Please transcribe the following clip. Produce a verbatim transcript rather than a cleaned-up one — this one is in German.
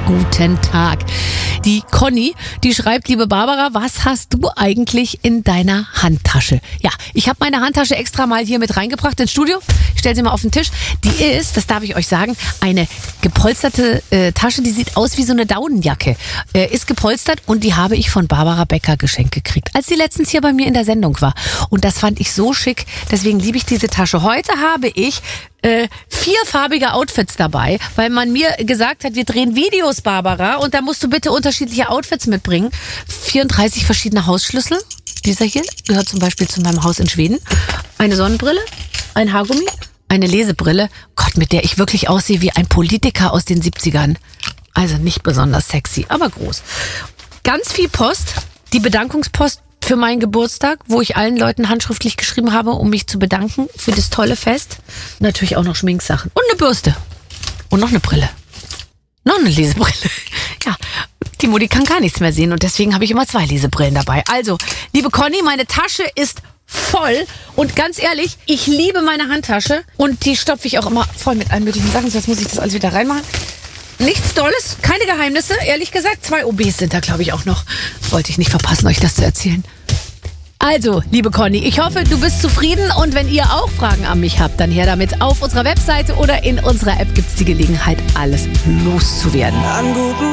Guten Tag. Die Conny, die schreibt, liebe Barbara, was hast du eigentlich in deiner Handtasche? Ja, ich habe meine Handtasche extra mal hier mit reingebracht ins Studio. Ich stelle sie mal auf den Tisch. Die ist, das darf ich euch sagen, eine gepolsterte äh, Tasche, die sieht aus wie so eine Daunenjacke. Äh, ist gepolstert und die habe ich von Barbara Becker geschenkt gekriegt, als sie letztens hier bei mir in der Sendung war. Und das fand ich so schick, deswegen liebe ich diese Tasche. Heute habe ich Äh, vierfarbige Outfits dabei, weil man mir gesagt hat, wir drehen Videos, Barbara, und da musst du bitte unterschiedliche Outfits mitbringen. vierunddreißig verschiedene Hausschlüssel. Dieser hier gehört zum Beispiel zu meinem Haus in Schweden. Eine Sonnenbrille, ein Haargummi, eine Lesebrille. Gott, mit der ich wirklich aussehe wie ein Politiker aus den siebzigern. Also nicht besonders sexy, aber groß. Ganz viel Post, die Bedankungspost für meinen Geburtstag, wo ich allen Leuten handschriftlich geschrieben habe, um mich zu bedanken für das tolle Fest. Natürlich auch noch Schminksachen. Und eine Bürste. Und noch eine Brille. Noch eine Lesebrille. Ja, die Mutti kann gar nichts mehr sehen und deswegen habe ich immer zwei Lesebrillen dabei. Also, liebe Conny, meine Tasche ist voll und ganz ehrlich, ich liebe meine Handtasche und die stopfe ich auch immer voll mit allen möglichen Sachen. So, jetzt muss ich das alles wieder reinmachen. Nichts Dolles, keine Geheimnisse, ehrlich gesagt. Zwei O Bs sind da, glaube ich, auch noch. Wollte ich nicht verpassen, euch das zu erzählen. Also, liebe Conny, ich hoffe, du bist zufrieden und wenn ihr auch Fragen an mich habt, dann her damit. Auf unserer Webseite oder in unserer App gibt's die Gelegenheit, alles loszuwerden. An guten